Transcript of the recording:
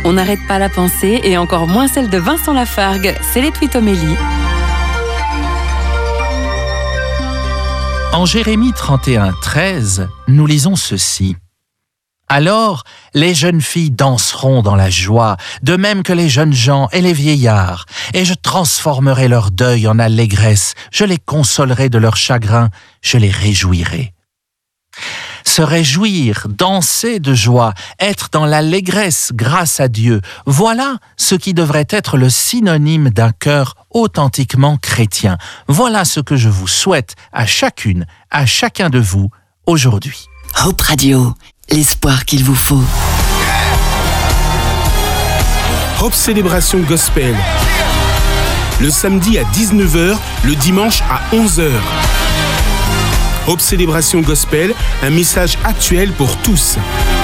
On n'arrête pas la pensée et encore moins celle de Vincent Lafargue. C'est les Tweetomélies. En Jérémie 31:13, nous lisons ceci. Alors, les jeunes filles danseront dans la joie, de même que les jeunes gens et les vieillards, et je transformerai leur deuil en allégresse, je les consolerai de leur chagrin, je les réjouirai. Se réjouir, danser de joie, être dans l'allégresse grâce à Dieu, voilà ce qui devrait être le synonyme d'un cœur authentiquement chrétien. Voilà ce que je vous souhaite à chacune, à chacun de vous aujourd'hui. Hope Radio, l'espoir qu'il vous faut. Hope Célébration Gospel. Le samedi à 19h, le dimanche à 11h. Hope Célébration Gospel, un message actuel pour tous.